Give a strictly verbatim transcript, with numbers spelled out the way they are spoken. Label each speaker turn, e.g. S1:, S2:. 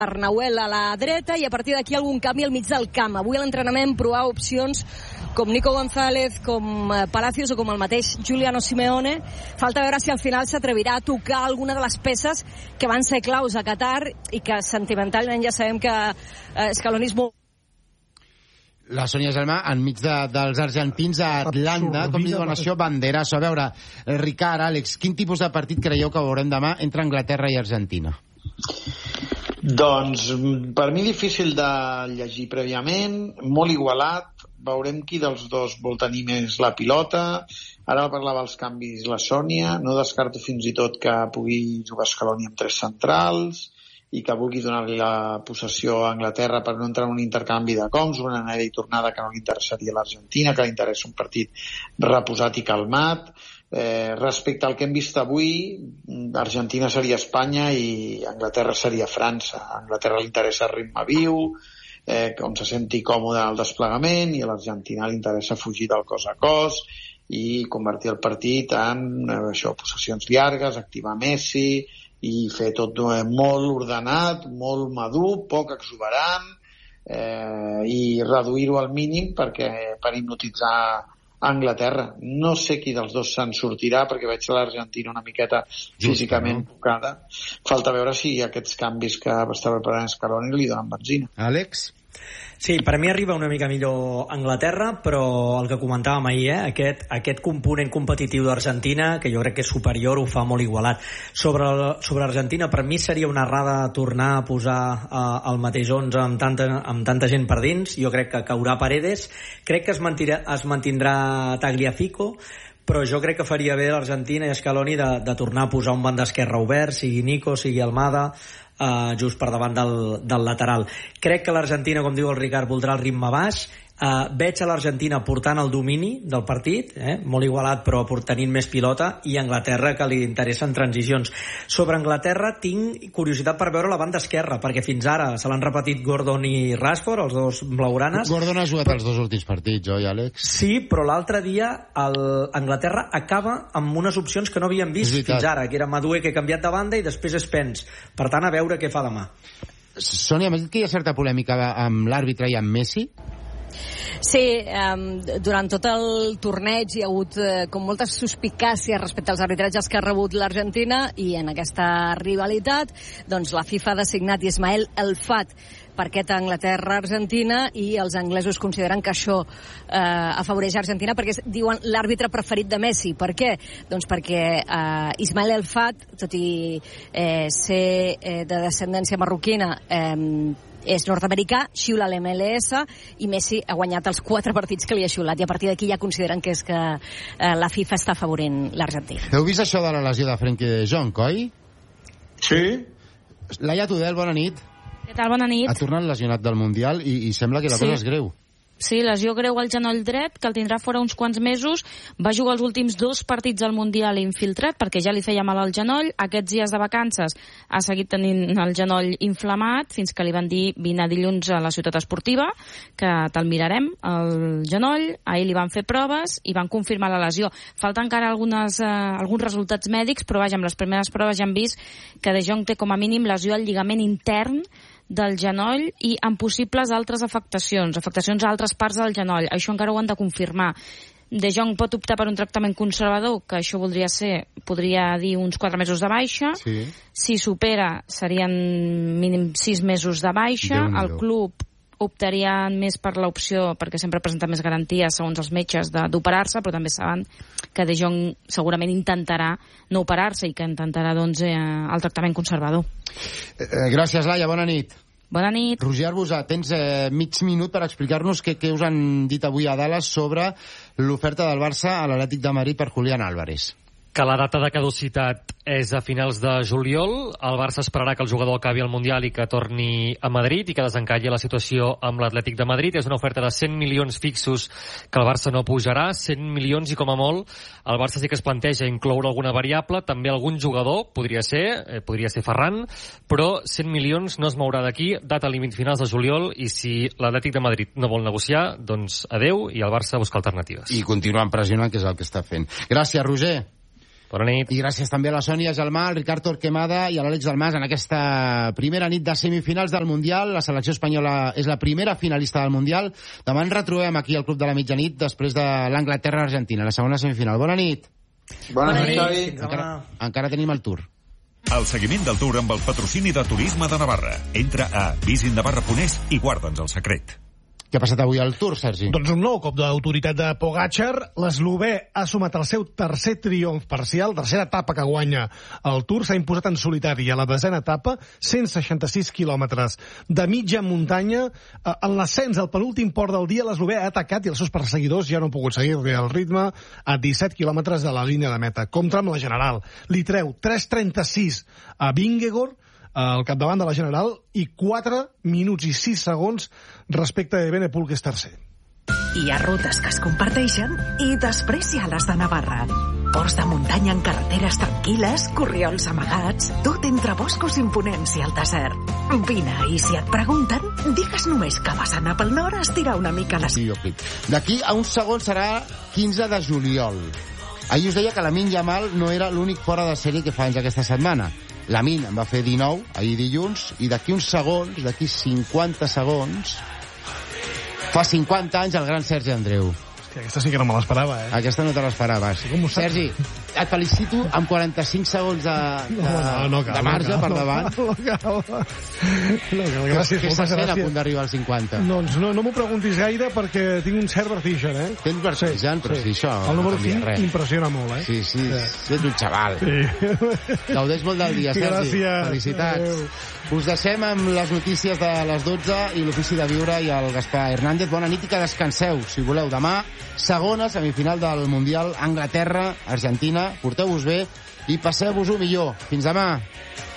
S1: Arnauel a la dreta i a partir d'aquí algun canvi al mig del camp. Avui a l'entrenament provar opcions com Nico González, com Palacios o com el mateix Giuliano Simeone. Falta veure si al final s'atrevirà a tocar alguna de les peces que van ser claus a Qatar i que sentimentalment ja sabem que Scaloni és molt...
S2: La Sònia Gelmà, enmig de, dels argentins a Atlanta, com li diuen això, banderazo. A veure, Ricard, Àlex, quin tipus de partit creieu que veurem demà entre Anglaterra i Argentina?
S3: Doncs per mi difícil de llegir prèviament, molt igualat, veurem qui dels dos vol tenir més la pilota. Ara parlava dels canvis la Sònia, no descarto fins i tot que pugui jugar Scaloni amb tres centrals i que vulgui donar-li la possessió a Anglaterra per no entrar en un intercanvi de coms, una anada i tornada que no li interessaria a l'Argentina, que li interessa un partit reposat i calmat. Eh, respecte al que hem vist avui, Argentina seria Espanya i Anglaterra seria França. A Anglaterra li interessa el ritme viu, eh, on se senti còmode al desplegament, i a l'Argentina li interessa fugir del cos a cos i convertir el partit en eh, això, possessions llargues, activar Messi i fer tot eh, molt ordenat, molt madur, poc exuberant, eh, i reduir-ho al mínim perquè per hipnotitzar Anglaterra. No sé qui dels dos se'n sortirà perquè veig l'Argentina una miqueta físicament tocada. Falta veure si aquests canvis que està preparant Scaloni li donen benzina.
S2: Àlex?
S4: Sí, per mi arriba una mica millor Anglaterra, però el que comentàvem ahir, eh, aquest, aquest component competitiu d'Argentina, que jo crec que és superior, ho fa molt igualat. Sobre, sobre Argentina, per mi seria una errada tornar a posar eh, el mateix onze amb tanta, amb tanta gent per dins. Jo crec que caurà Paredes, crec que es mantindrà, es mantindrà Tagliafico, però jo crec que faria bé l'Argentina i Scaloni de, de tornar a posar un banc d'esquerra obert, sigui Nico, sigui Almada, Uh, just per davant del, del lateral. Crec que l'Argentina, com diu el Ricard, voldrà el ritme baix. Uh, veig a l'Argentina portant el domini del partit, eh? molt igualat però tenint més pilota, i Anglaterra que li interessen transicions. Sobre Anglaterra tinc curiositat per veure la banda esquerra, perquè fins ara se l'han repetit Gordon i Rashford, els dos blaugranes.
S2: Gordon ha jugat però... els dos últims partits, oi, Àlex?
S4: Sí, però l'altre dia el... Anglaterra acaba amb unes opcions que no havíem vist fins ara, que era Madueke que ha canviat de banda i després Spence. Per tant, a veure què fa demà.
S2: Sònia, m'has dit que hi ha certa polèmica amb l'àrbitre i amb Messi?
S1: Sí, eh, durant tot el torneig hi ha hagut eh, com moltes suspicàcies respecte als arbitratges que ha rebut l'Argentina, i en aquesta rivalitat doncs la FIFA ha designat Ismael El Fat per aquesta Anglaterra-Argentina, i els anglesos consideren que això eh, afavoreix Argentina perquè és, diuen, l'àrbitre preferit de Messi. Per què? Doncs perquè eh, Ismael El Fat, tot i eh, ser eh, de descendència marroquina, eh, és nord-americà, xiula l'M L S, i Messi ha guanyat els quatre partits que li ha xiulat, i a partir d'aquí ja consideren que és que eh, la FIFA està afavorint l'Argentina.
S2: Heu vist això de la lesió de Frenkie de Jong, oi?
S3: Sí.
S2: Laia Tudel, bona nit.
S5: Què tal, bona nit?
S2: Ha tornat lesionat del Mundial i, i sembla que la sí. cosa és greu.
S5: Sí, lesió greu al genoll dret, que el tindrà fora uns quants mesos. Va jugar els últims dos partits al Mundial infiltrat, perquè ja li feia mal al genoll. Aquests dies de vacances ha seguit tenint el genoll inflamat, fins que li van dir vine dilluns a la ciutat esportiva, que te'l mirarem, el genoll. Ahir li van fer proves i van confirmar la lesió. Falta encara algunes, eh, alguns resultats mèdics, però vaja, amb les primeres proves ja hem vist que De Jong té com a mínim lesió al lligament intern del genoll i amb possibles altres afectacions, afectacions a altres parts del genoll. Això encara ho han de confirmar. De Jong pot optar per un tractament conservador, que això voldria ser, podria dir uns quatre mesos de baixa. Sí. Si supera, serien mínim sis mesos de baixa. El club optaria més per l'opció, perquè sempre presenta més garanties segons els metges d'operar-se, però també saben que De Jong segurament intentarà no operar-se i que intentarà doncs, eh, el tractament conservador.
S2: Eh, gràcies, Laia, bona nit.
S5: Bona nit.
S2: Roger Arbusà, tens eh, mig minut per explicar-nos què, què us han dit avui a Dallas sobre l'oferta del Barça a l'Atlètic de Madrid per Julián Álvarez.
S6: Que la data de caducitat és a finals de juliol. El Barça esperarà que el jugador acabi el Mundial i que torni a Madrid i que desencalli la situació amb l'Atlètic de Madrid. És una oferta de cent milions fixos que el Barça no pujarà, cent milions, i com a molt el Barça sí que es planteja incloure alguna variable, també algun jugador, podria ser, eh, podria ser Ferran, però cent milions no es mourà d'aquí, data límit finals de juliol, i si l'Atlètic de Madrid no vol negociar, doncs adeu, i el Barça busca alternatives.
S2: I continuant pressionant, que és el que està fent. Gràcies, Roger.
S6: Bona nit.
S2: I gràcies també a la Sònia Gelmà, al Ricard Torquemada i a l'Àlex Dalmas en aquesta primera nit de semifinals del Mundial. La selecció espanyola és la primera finalista del Mundial. Demà ens retrobem aquí al Club de la Mitjanit després de l'Anglaterra-Argentina, la segona semifinal. Bona nit.
S3: Bona, Bona nit, Xavi.
S2: Encara, encara tenim el Tour.
S7: El seguiment del Tour amb el patrocini de Turisme de Navarra. Entra a visitnavarra punt es i guarda'ns el secret.
S2: Què ha passat avui al Tour, Sergi?
S8: Doncs un nou cop d'autoritat de Pogačar. L'eslovè ha sumat el seu tercer triomf parcial, tercera etapa que guanya el Tour. S'ha imposat en solitari a la desena etapa, cent seixanta-sis quilòmetres de mitja muntanya. En l'ascens al penúltim port del dia, l'eslovè ha atacat i els seus perseguidors ja no han pogut seguir-li el ritme a disset quilòmetres de la línia de meta. Compta amb la general. Li treu tres trenta-sis a Vingegaard, al capdavant de la general, i quatre minuts i sis segons respecte de Benepul, que és tercer.
S9: Hi ha rutes que es comparteixen i després hi ha les de Navarra. Ports de muntanya en carreteres tranquil·les, corriols amagats, tot entre boscos imponents i el desert. Vine, i si et pregunten, digues només que vas anar pel nord a estirar una mica les...
S2: D'aquí a uns segons serà quinze de juliol. Ahir us deia que Lamine Yamal no era l'únic fora de sèrie que fa anys aquesta setmana. Lamine en va fer dinou ahir dilluns, i d'aquí uns segons, d'aquí cinquanta segons, fa cinquanta anys el gran Sergi Andreu.
S8: Hòstia, aquesta sí que no me l'esperava, eh?
S2: Aquesta no te l'esperaves.
S8: Sí,
S2: Sergi, et felicito amb quaranta-cinc segons de, de, no, no cal, de marge no cal, per davant.
S8: No cal, no cal. Gràcies,
S2: què s'ha fet a punt
S8: gràcies.
S2: d'arribar als cinquanta?
S8: Doncs no, no m'ho preguntis gaire perquè tinc un cert vertigen, eh?
S2: Tens vertigen, sí, però sí, això...
S8: El número
S2: no
S8: cinc
S2: res.
S8: impressiona molt, eh?
S2: Sí, sí, sí. Ets un xaval.
S8: Sí.
S2: Gaudeix molt del dia, Sergi.
S8: Gràcies.
S2: Felicitats. Adeu. Us deixem amb les notícies de les dotze i l'Ofici de Viure i el Gaspar Hernández. Bona nit i que descanseu, si voleu. Demà, segona semifinal del Mundial, Anglaterra, Argentina. Porteu-vos bé i passeu-vos-ho millor. Fins demà.